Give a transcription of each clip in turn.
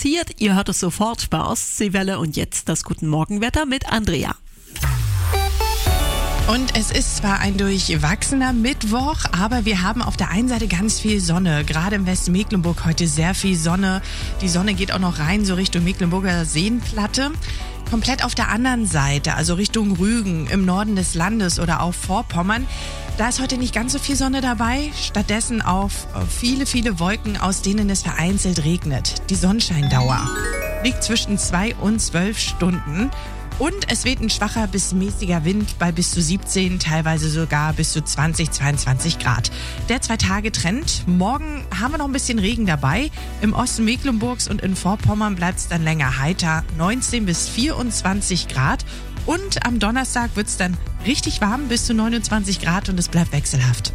passiert. Ihr hört es sofort bei Ostseewelle und jetzt das Guten Morgenwetter mit Andrea. Und es ist zwar ein durchwachsener Mittwoch, aber wir haben auf der einen Seite ganz viel Sonne. Gerade im Westen Mecklenburg heute sehr viel Sonne. Die Sonne geht auch noch rein, so Richtung Mecklenburger Seenplatte. Komplett auf der anderen Seite, also Richtung Rügen, im Norden des Landes oder auch Vorpommern, da ist heute nicht ganz so viel Sonne dabei. Stattdessen auf viele, viele Wolken, aus denen es vereinzelt regnet. Die Sonnenscheindauer liegt zwischen 2 und 12 Stunden. Und es weht ein schwacher bis mäßiger Wind bei bis zu 17, teilweise sogar bis zu 20, 22 Grad. Der 2-Tage-Trend. Morgen haben wir noch ein bisschen Regen dabei. Im Osten Mecklenburgs und in Vorpommern bleibt es dann länger heiter. 19 bis 24 Grad. Und am Donnerstag wird es dann richtig warm, bis zu 29 Grad und es bleibt wechselhaft.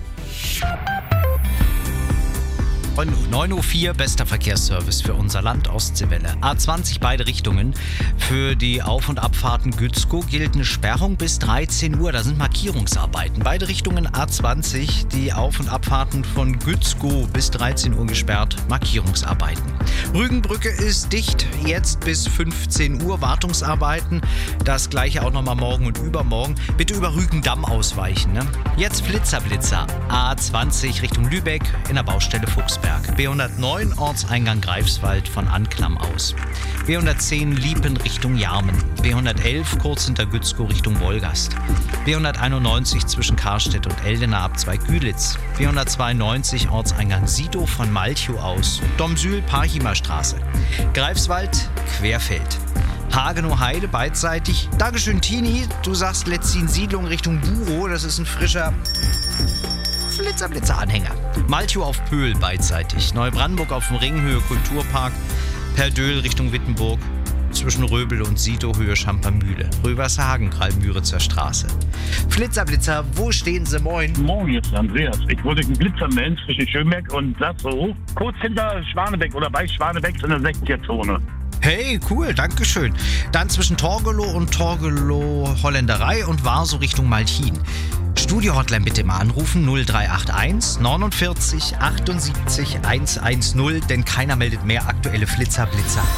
9.04 Uhr, bester Verkehrsservice für unser Land, Ostseewelle. A20 beide Richtungen. Für die Auf- und Abfahrten Gützkow gilt eine Sperrung bis 13 Uhr. Da sind Markierungsarbeiten. Beide Richtungen A20, die Auf- und Abfahrten von Gützkow bis 13 Uhr gesperrt. Markierungsarbeiten. Rügenbrücke ist dicht, jetzt bis 15 Uhr. Wartungsarbeiten. Das gleiche auch nochmal morgen und übermorgen. Bitte über Rügendamm ausweichen. Ne? Jetzt Blitzer. A20 Richtung Lübeck in der Baustelle Fuchsberg. B109 Ortseingang Greifswald von Anklam aus. B110 Liepen Richtung Jarmen. B111 kurz hinter Gützkow Richtung Wolgast. B191 zwischen Karstedt und Eldena ab Zweigüditz. B192 Ortseingang Sidow von Malchow aus. Domsül Parchimer Straße. Greifswald Querfeld. Hagenow-Heide beidseitig. Dankeschön, Tini. Du sagst Letzin-Siedlung Richtung Burow. Das ist ein frischer Blitzer-Anhänger. Malchow auf Pöhl beidseitig. Neubrandenburg auf dem Ringhöhe Kulturpark. Perdöhl Richtung Wittenburg. Zwischen Röbel und Sidow Höhe Schampermühle. Rövershagen, Kralmüritzer Straße. Flitzer, wo stehen Sie? Moin. Morgen, jetzt Andreas. Ich wollte einen Blitzer melden zwischen Schönberg und Sassow. Kurz hinter Schwanebeck oder bei Schwanebeck in der 60er-Zone. Hey, cool, dankeschön. Dann zwischen Torgelow und Torgelow-Holländerei und Warsow Richtung Malchin. Studio-Hotline bitte mal anrufen, 0381 49 78 110, denn keiner meldet mehr aktuelle Flitzer.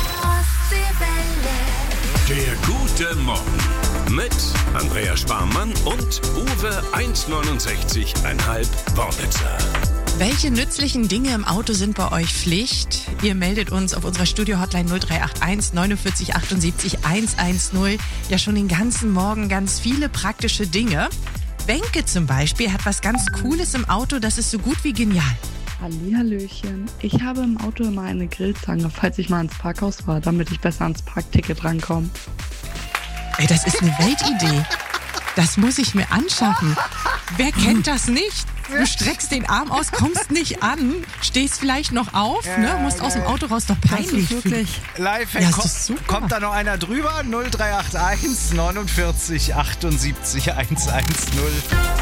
Der gute Morgen mit Andrea Sparmann und Uwe 1,69,5 Worbitzer. Welche nützlichen Dinge im Auto sind bei euch Pflicht? Ihr meldet uns auf unserer Studio-Hotline 0381 49 78 110 ja schon den ganzen Morgen ganz viele praktische Dinge. Benke zum Beispiel hat was ganz Cooles im Auto, das ist so gut wie genial. Hallihallöchen. Ich habe im Auto immer eine Grillzange, falls ich mal ins Parkhaus fahre, damit ich besser ans Parkticket rankomme. Ey, das ist eine Weltidee. Das muss ich mir anschaffen. Wer kennt das nicht? Du streckst den Arm aus, kommst nicht an, stehst vielleicht noch auf, musst aus dem Auto raus, doch peinlich. Wirklich. Lifehack, Ja, das ist super. kommt da noch einer drüber? 0381 49 78 110.